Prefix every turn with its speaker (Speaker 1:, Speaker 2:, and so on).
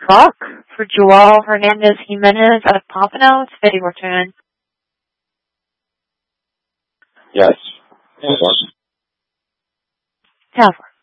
Speaker 1: truck for Joel Hernandez Jimenez out of Pompano. Steady return.
Speaker 2: Yes.
Speaker 1: Tower.